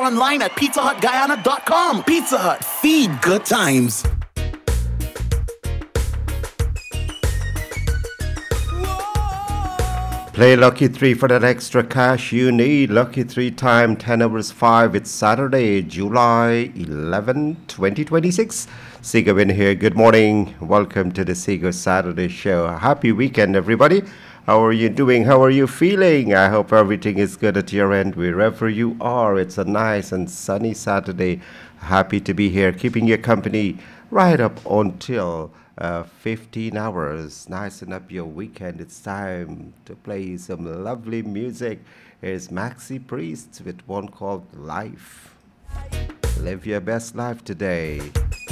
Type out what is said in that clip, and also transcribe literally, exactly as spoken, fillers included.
online at pizza hut guyana dot com. Pizza Hut, feed good times. Play Lucky three for that extra cash you need. Lucky three time ten hours five. It's Saturday, July eleventh, twenty twenty-six. Seeger Win here. Good morning. Welcome to the Seeger Saturday show. Happy weekend, everybody. How are you doing? How are you feeling? I hope everything is good at your end wherever you are. It's a nice and sunny Saturday. Happy to be here, keeping you company right up until Uh, fifteen hours. Nicing up your weekend. It's time to play some lovely music. Here's Maxi Priest with one called Life. Live your best life today.